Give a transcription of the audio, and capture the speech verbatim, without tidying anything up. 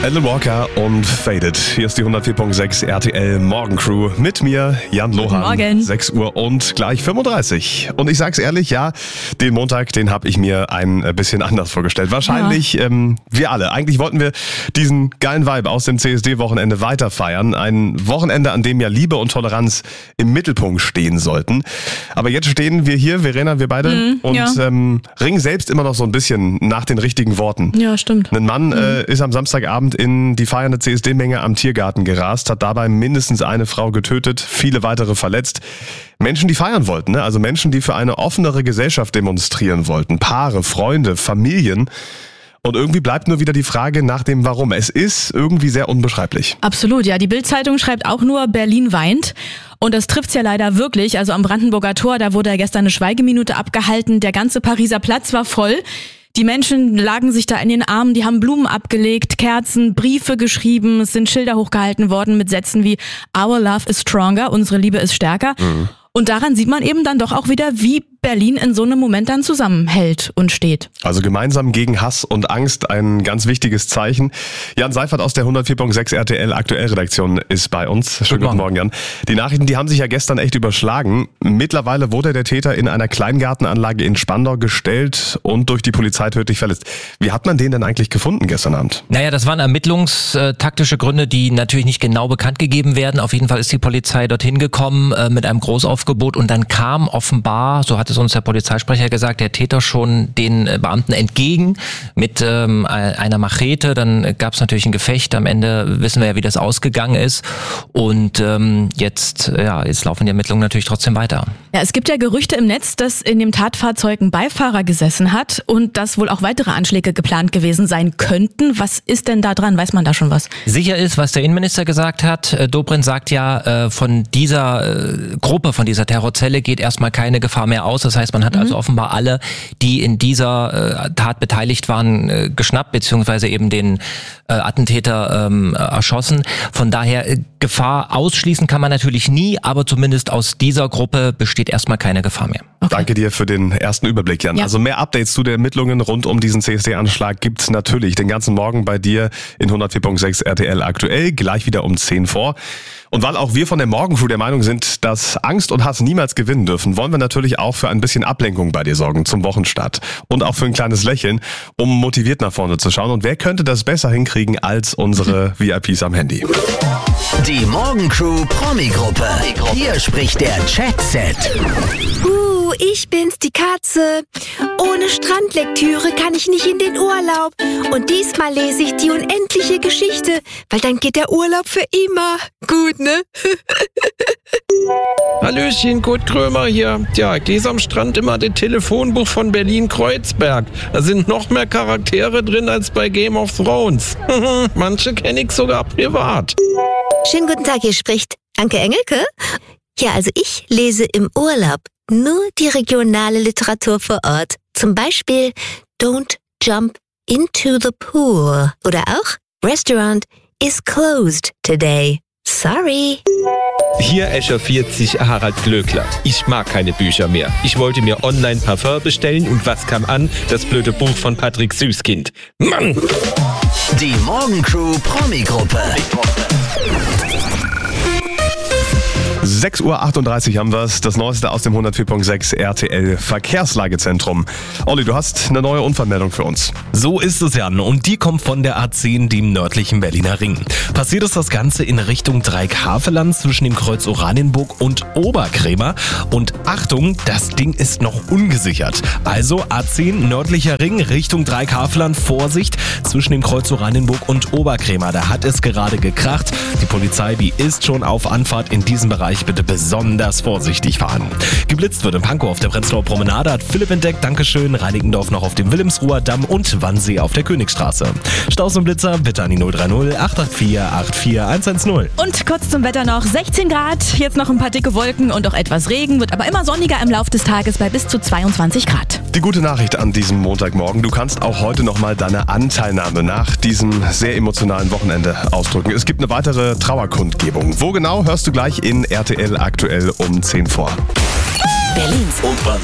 Alan Walker und Faded. Hier ist die hundertvier Komma sechs R T L Morgencrew mit mir, Jan Lohan. Morgen. sechs Uhr und gleich fünfunddreißig. Und ich sag's ehrlich, ja, den Montag, den habe ich mir ein bisschen anders vorgestellt. Wahrscheinlich ja. ähm, wir alle. Eigentlich wollten wir diesen geilen Vibe aus dem C S D-Wochenende weiter feiern. Ein Wochenende, an dem ja Liebe und Toleranz im Mittelpunkt stehen sollten. Aber jetzt stehen wir hier, Verena, wir beide, mhm, und ja. ähm, ringen selbst immer noch so ein bisschen nach den richtigen Worten. Ja, stimmt. Ein Mann mhm. äh, ist am Samstagabend in die feiernde C S D-Menge am Tiergarten gerast, hat dabei mindestens eine Frau getötet, viele weitere verletzt. Menschen, die feiern wollten, ne? Also Menschen, die für eine offenere Gesellschaft demonstrieren wollten. Paare, Freunde, Familien. Und irgendwie bleibt nur wieder die Frage nach dem Warum. Es ist irgendwie sehr unbeschreiblich. Absolut, ja. Die Bild-Zeitung schreibt auch nur, Berlin weint. Und das trifft's ja leider wirklich. Also am Brandenburger Tor, da wurde ja gestern eine Schweigeminute abgehalten. Der ganze Pariser Platz war voll. Die Menschen lagen sich da in den Armen, die haben Blumen abgelegt, Kerzen, Briefe geschrieben. Es sind Schilder hochgehalten worden mit Sätzen wie Our love is stronger, unsere Liebe ist stärker. Mhm. Und daran sieht man eben dann doch auch wieder, wie Berlin in so einem Moment dann zusammenhält und steht. Also gemeinsam gegen Hass und Angst, ein ganz wichtiges Zeichen. Jan Seifert aus der hundertvier Komma sechs R T L Aktuell-Redaktion ist bei uns. Schönen guten Morgen, Jan. Die Nachrichten, die haben sich ja gestern echt überschlagen. Mittlerweile wurde der Täter in einer Kleingartenanlage in Spandau gestellt und durch die Polizei tödlich verletzt. Wie hat man den denn eigentlich gefunden gestern Abend? Naja, das waren ermittlungstaktische Gründe, die natürlich nicht genau bekannt gegeben werden. Auf jeden Fall ist die Polizei dorthin gekommen äh, mit einem Großaufgebot und dann kam offenbar, so hat es uns der Polizeisprecher gesagt, der Täter schon den Beamten entgegen mit ähm, einer Machete. Dann gab es natürlich ein Gefecht. Am Ende wissen wir ja, wie das ausgegangen ist. Und ähm, jetzt, ja, jetzt laufen die Ermittlungen natürlich trotzdem weiter. Ja, es gibt ja Gerüchte im Netz, dass in dem Tatfahrzeug ein Beifahrer gesessen hat und dass wohl auch weitere Anschläge geplant gewesen sein könnten. Was ist denn da dran? Weiß man da schon was? Sicher ist, was der Innenminister gesagt hat. Dobrindt sagt ja, von dieser Gruppe, von dieser Terrorzelle geht erstmal keine Gefahr mehr aus. Das heißt, man hat mhm. also offenbar alle, die in dieser äh, Tat beteiligt waren, äh, geschnappt, beziehungsweise eben den äh, Attentäter ähm, erschossen. Von daher, äh, Gefahr ausschließen kann man natürlich nie, aber zumindest aus dieser Gruppe besteht erstmal keine Gefahr mehr. Okay. Danke dir für den ersten Überblick, Jan. Ja. Also mehr Updates zu den Ermittlungen rund um diesen C S D-Anschlag gibt's natürlich den ganzen Morgen bei dir in hundertvier Komma sechs R T L Aktuell, gleich wieder um zehn vor. Und weil auch wir von der Morgencrew der Meinung sind, dass Angst und Hass niemals gewinnen dürfen, wollen wir natürlich auch für ein bisschen Ablenkung bei dir sorgen zum Wochenstart. Und auch für ein kleines Lächeln, um motiviert nach vorne zu schauen. Und wer könnte das besser hinkriegen als unsere V I Ps am Handy? Die Morgencrew Promi-Gruppe. Hier spricht der Chatset. Uh, ich bin's, die Katze. Ohne Strandlektüre kann ich nicht in den Urlaub. Und diesmal lese ich die unendliche Geschichte, weil dann geht der Urlaub für immer. Gut, ne? Hallöchen, Kurt Krömer hier. Tja, ich lese am Strand immer das Telefonbuch von Berlin-Kreuzberg. Da sind noch mehr Charaktere drin als bei Game of Thrones. Manche kenne ich sogar privat. Schönen guten Tag, hier spricht Anke Engelke. Ja, also ich lese im Urlaub nur die regionale Literatur vor Ort. Zum Beispiel Don't Jump into the Pool. Oder auch Restaurant is closed today. Sorry. Hier Escher vierzig, Harald Glöckler. Ich mag keine Bücher mehr. Ich wollte mir online Parfum bestellen und was kam an? Das blöde Buch von Patrick Süßkind. Mann! Die Morgencrew Promi-Gruppe. sechs Uhr achtunddreißig haben wir es. Das Neueste aus dem hundertvier Komma sechs R T L Verkehrslagezentrum. Olli, du hast eine neue Unfallmeldung für uns. So ist es, Jan. Und die kommt von der A zehn, dem nördlichen Berliner Ring. Passiert ist das Ganze in Richtung Dreieck-Havelland zwischen dem Kreuz Oranienburg und Oberkrämer. Und Achtung, das Ding ist noch ungesichert. Also A zehn, nördlicher Ring, Richtung Dreieck-Havelland. Vorsicht zwischen dem Kreuz Oranienburg und Oberkrämer. Da hat es gerade gekracht. Die Polizei, die ist schon auf Anfahrt in diesem Bereich. Bitte besonders vorsichtig fahren. Geblitzt wird in Pankow auf der Prenzlauer Promenade, hat Philipp entdeckt, Dankeschön. Reinickendorf noch auf dem Wilhelmsruher Damm und Wannsee auf der Königstraße. Staus und Blitzer bitte an die null drei null acht acht vier acht vier eins eins null. Und kurz zum Wetter noch sechzehn Grad, jetzt noch ein paar dicke Wolken und auch etwas Regen, wird aber immer sonniger im Laufe des Tages bei bis zu zweiundzwanzig Grad. Die gute Nachricht an diesem Montagmorgen, du kannst auch heute nochmal deine Anteilnahme nach diesem sehr emotionalen Wochenende ausdrücken. Es gibt eine weitere Trauerkundgebung. Wo genau, hörst du gleich in R T L Aktuell um zehn vor. Berlins